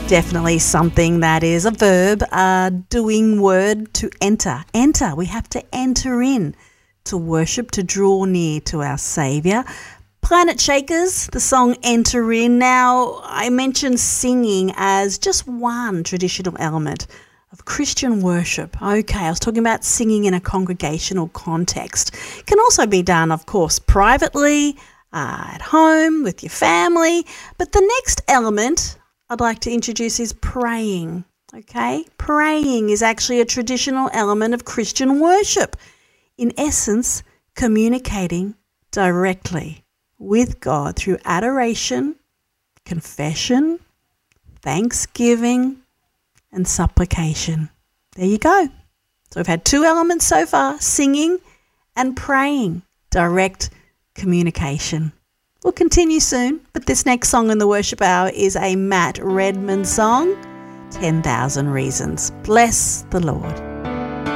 Definitely something that is a verb, a doing word, to enter. Enter. We have to enter in to worship, to draw near to our Saviour. Planet Shakers, the song Enter In. Now, I mentioned singing as just one traditional element of Christian worship. Okay, I was talking about singing in a congregational context. It can also be done, of course, privately, at home, with your family. But the next element I'd like to introduce is praying. Okay, praying is actually a traditional element of Christian worship. In essence, communicating directly with God through adoration, confession, thanksgiving, and supplication. There you go. So we've had two elements so far, singing and praying, direct communication. We'll continue soon, but this next song in the worship hour is a Matt Redman song, 10,000 Reasons. Bless the Lord.